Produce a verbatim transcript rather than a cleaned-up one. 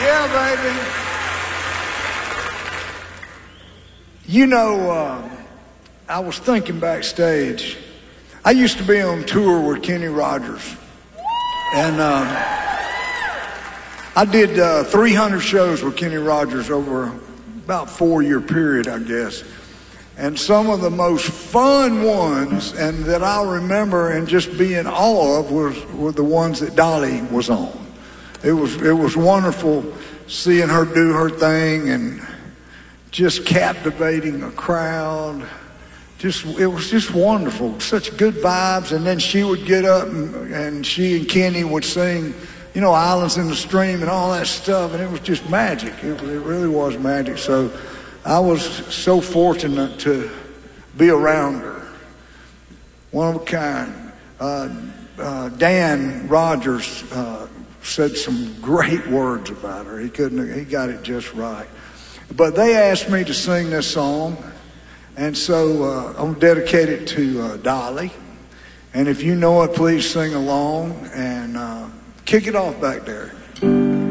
Yeah, baby. You know, uh, I was thinking backstage. I used to be on tour with Kenny Rogers. And um, I did uh, three hundred shows with Kenny Rogers over about four-year period, I guess. And some of the most fun ones, and that I remember and just be in awe of, was, were the ones that Dolly was on. It was it was wonderful seeing her do her thing and just captivating a crowd. Just it was just wonderful, such good vibes. And then she would get up and, and she and Kenny would sing, you know, Islands in the Stream and all that stuff, and it was just magic. It, it really was magic. So I was so fortunate to be around her. One of a kind. Uh, uh, Dan Rogers uh, said some great words about her. He couldn't. He got it just right. But they asked me to sing this song, and so uh, I'm dedicated to uh, Dolly. And if you know it, please sing along and uh, kick it off back there.